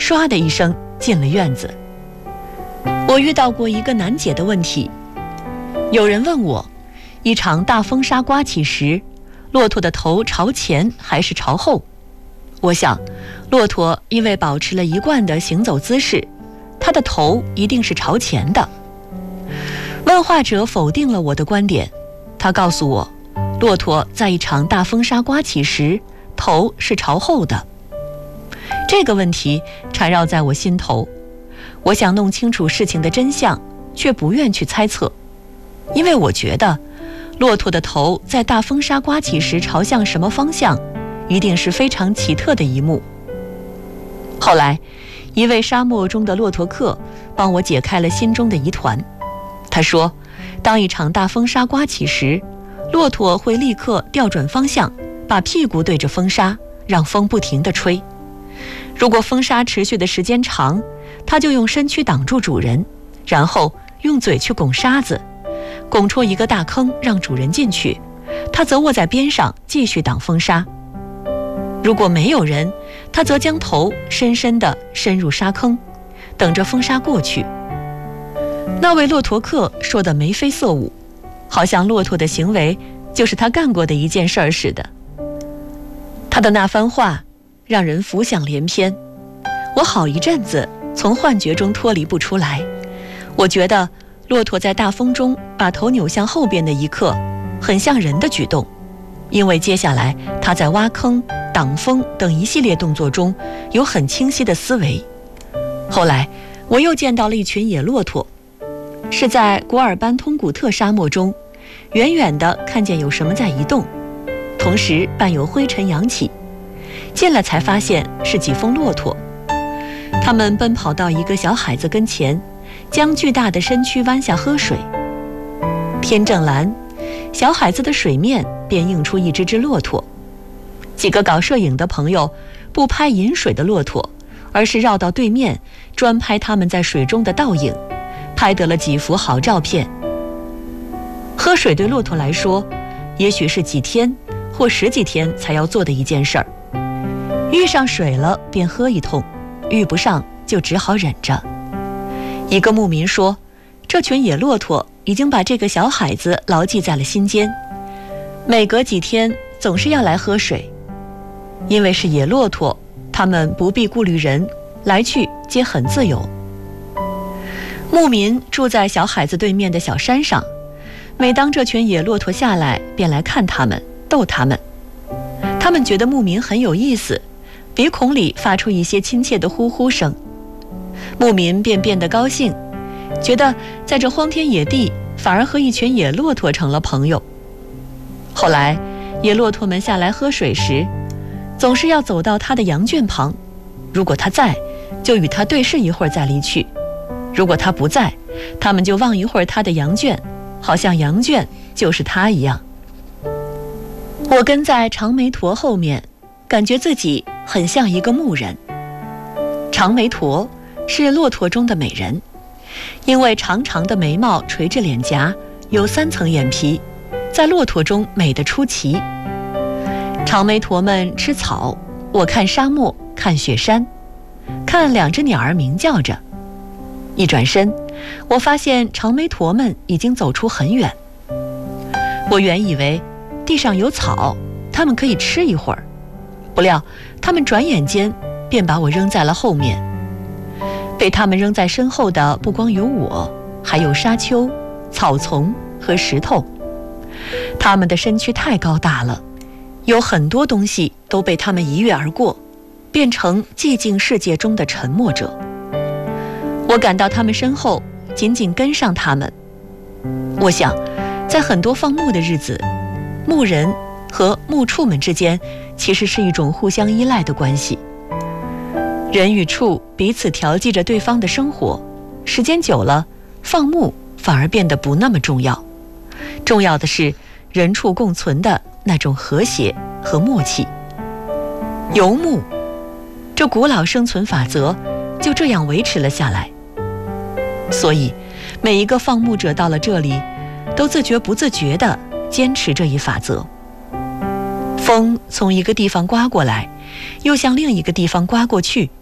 唰的一声进了院子。我遇到过一个难解的问题，有人问我，一场大风沙刮起时，骆驼的头朝前还是朝后？我想，骆驼因为保持了一贯的行走姿势，它的头一定是朝前的。问话者否定了我的观点，他告诉我，骆驼在一场大风沙刮起时，头是朝后的。这个问题缠绕在我心头，我想弄清楚事情的真相，却不愿去猜测，因为我觉得骆驼的头在大风沙刮起时朝向什么方向，一定是非常奇特的一幕。后来，一位沙漠中的骆驼客帮我解开了心中的疑团。他说，当一场大风沙刮起时，骆驼会立刻调转方向，把屁股对着风沙，让风不停地吹。如果风沙持续的时间长，它就用身躯挡住主人，然后用嘴去拱沙子，拱出一个大坑让主人进去，它则卧在边上继续挡风沙。如果没有人，它则将头深深地深入沙坑，等着风沙过去。那位骆驼客说得眉飞色舞，好像骆驼的行为就是他干过的一件事儿似的。他的那番话让人浮想联翩，我好一阵子从幻觉中脱离不出来。我觉得骆驼在大风中把头扭向后边的一刻，很像人的举动，因为接下来他在挖坑、挡风等一系列动作中有很清晰的思维。后来我又见到了一群野骆驼，是在古尔班通古特沙漠中，远远地看见有什么在移动，同时伴有灰尘扬起，近了才发现是几峰骆驼。他们奔跑到一个小孩子跟前，将巨大的身躯弯下喝水。天正蓝，小海子的水面便映出一只骆驼。几个搞摄影的朋友不拍饮水的骆驼，而是绕到对面专拍他们在水中的倒影，拍得了几幅好照片。喝水对骆驼来说，也许是几天或十几天才要做的一件事儿。遇上水了便喝一通，遇不上就只好忍着。一个牧民说，这群野骆驼已经把这个小孩子牢记在了心间，每隔几天总是要来喝水。因为是野骆驼，他们不必顾虑人，来去皆很自由。牧民住在小海子对面的小山上，每当这群野骆驼下来，便来看他们，逗他们。他们觉得牧民很有意思，鼻孔里发出一些亲切的呼呼声。牧民便变得高兴，觉得在这荒天野地反而和一群野骆驼成了朋友。后来野骆驼们下来喝水时，总是要走到他的羊圈旁，如果他在，就与他对视一会儿再离去；如果他不在，他们就望一会儿他的羊圈，好像羊圈就是他一样。我跟在长眉驼后面，感觉自己很像一个牧人。长眉驼是骆驼中的美人，因为长长的眉毛垂着脸颊，有3层眼皮，在骆驼中美得出奇。长眉驼们吃草，我看沙漠，看雪山，看2只鸟儿鸣叫着。一转身，我发现长眉驼们已经走出很远。我原以为地上有草，它们可以吃一会儿，不料它们转眼间便把我扔在了后面。被它们扔在身后的不光有我，还有沙丘、草丛和石头。它们的身躯太高大了，有很多东西都被它们一跃而过，变成寂静世界中的沉默者。我赶到他们身后，紧紧跟上他们。我想，在很多放牧的日子，牧人和牧畜们之间其实是一种互相依赖的关系。人与畜彼此调剂着对方的生活，时间久了，放牧反而变得不那么重要。重要的是人畜共存的那种和谐和默契。游牧这古老生存法则就这样维持了下来。所以每一个放牧者到了这里，都自觉不自觉地坚持这一法则。风从一个地方刮过来，又向另一个地方刮过去，